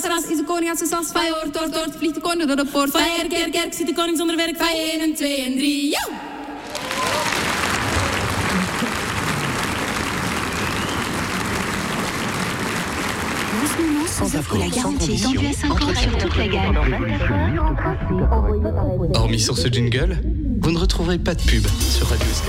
Ras is de koning uit zijn sas. Vijf tort, vliegt de koning door de poort. Vijf kerk, ziet de koning zonder werk. 1 en 2 en 3, yo! Sans accord, sans condition, entretien toute la gamme. Hormis sur ce jingle, vous ne retrouverez pas de pub sur Radio SK.